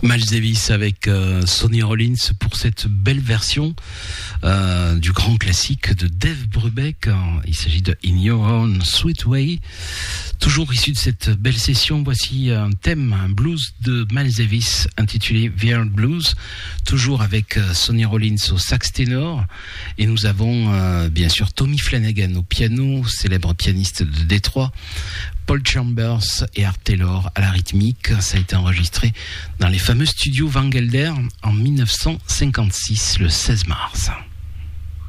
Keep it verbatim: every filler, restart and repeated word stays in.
Miles Davis avec euh, Sonny Rollins pour cette belle version euh, du grand classique de Dave Brubeck. Il s'agit de In Your Own Sweet Way. Toujours issu de cette belle session, voici un thème, un blues de Miles Davis intitulé Weird Blues, toujours avec euh, Sonny Rollins au sax ténor, et nous avons euh, bien sûr Tommy Flanagan au piano, célèbre pianiste de Détroit, Paul Chambers et Art Taylor à la rythmique. Ça a été enregistré dans les fameux studios Van Gelder en mille neuf cent cinquante-six, le seize mars.